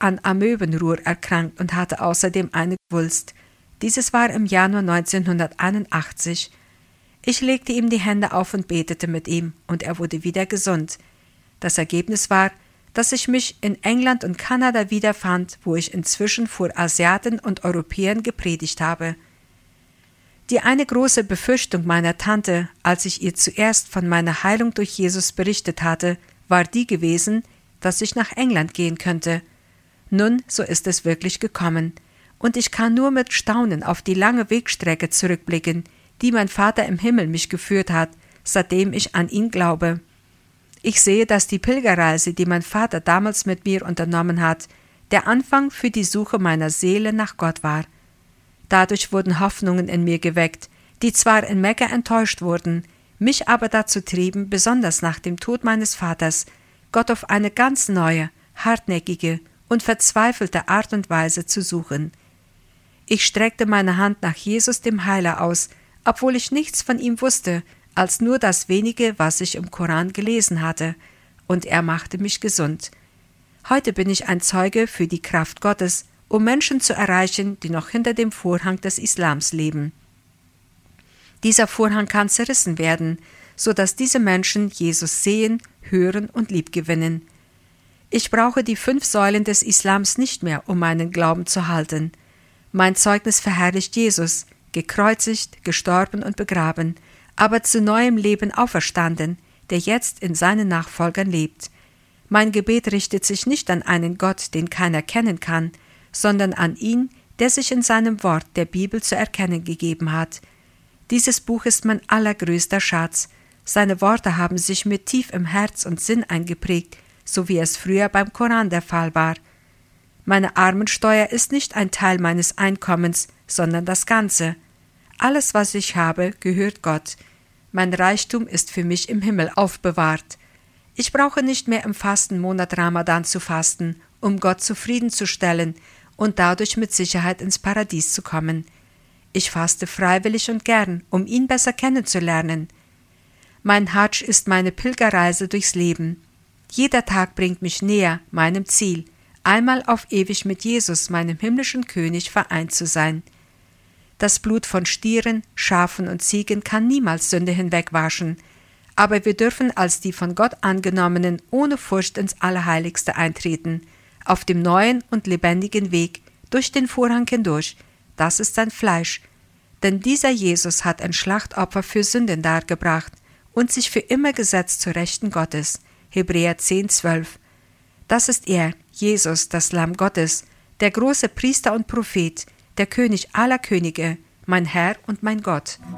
an Amöbenruhr erkrankt und hatte außerdem eine Wulst. Dieses war im Januar 1981. Ich legte ihm die Hände auf und betete mit ihm, und er wurde wieder gesund. Das Ergebnis war, dass ich mich in England und Kanada wiederfand, wo ich inzwischen vor Asiaten und Europäern gepredigt habe. Die eine große Befürchtung meiner Tante, als ich ihr zuerst von meiner Heilung durch Jesus berichtet hatte, war die gewesen, dass ich nach England gehen könnte. Nun, so ist es wirklich gekommen, und ich kann nur mit Staunen auf die lange Wegstrecke zurückblicken, die mein Vater im Himmel mich geführt hat, seitdem ich an ihn glaube. Ich sehe, dass die Pilgerreise, die mein Vater damals mit mir unternommen hat, der Anfang für die Suche meiner Seele nach Gott war. Dadurch wurden Hoffnungen in mir geweckt, die zwar in Mekka enttäuscht wurden, mich aber dazu trieben, besonders nach dem Tod meines Vaters, Gott auf eine ganz neue, hartnäckige und verzweifelte Art und Weise zu suchen. Ich streckte meine Hand nach Jesus dem Heiler aus, obwohl ich nichts von ihm wusste, als nur das wenige, was ich im Koran gelesen hatte, und er machte mich gesund. Heute bin ich ein Zeuge für die Kraft Gottes, um Menschen zu erreichen, die noch hinter dem Vorhang des Islams leben. Dieser Vorhang kann zerrissen werden, so dass diese Menschen Jesus sehen, hören und liebgewinnen. Ich brauche die 5 Säulen des Islams nicht mehr, um meinen Glauben zu halten. Mein Zeugnis verherrlicht Jesus, gekreuzigt, gestorben und begraben, aber zu neuem Leben auferstanden, der jetzt in seinen Nachfolgern lebt. Mein Gebet richtet sich nicht an einen Gott, den keiner kennen kann, sondern an ihn, der sich in seinem Wort der Bibel zu erkennen gegeben hat. Dieses Buch ist mein allergrößter Schatz. Seine Worte haben sich mir tief im Herz und Sinn eingeprägt, so wie es früher beim Koran der Fall war. Meine Armensteuer ist nicht ein Teil meines Einkommens, sondern das Ganze. Alles, was ich habe, gehört Gott. Mein Reichtum ist für mich im Himmel aufbewahrt. Ich brauche nicht mehr im Fastenmonat Ramadan zu fasten, um Gott zufriedenzustellen und dadurch mit Sicherheit ins Paradies zu kommen. Ich faste freiwillig und gern, um ihn besser kennenzulernen. Mein Hadsch ist meine Pilgerreise durchs Leben. Jeder Tag bringt mich näher meinem Ziel, einmal auf ewig mit Jesus, meinem himmlischen König, vereint zu sein. Das Blut von Stieren, Schafen und Ziegen kann niemals Sünde hinwegwaschen, aber wir dürfen als die von Gott angenommenen ohne Furcht ins Allerheiligste eintreten, auf dem neuen und lebendigen Weg, durch den Vorhang hindurch. Das ist sein Fleisch. Denn dieser Jesus hat ein Schlachtopfer für Sünden dargebracht und sich für immer gesetzt zur Rechten Gottes. Hebräer 10,12. Das ist er, Jesus, das Lamm Gottes, der große Priester und Prophet, der König aller Könige, mein Herr und mein Gott.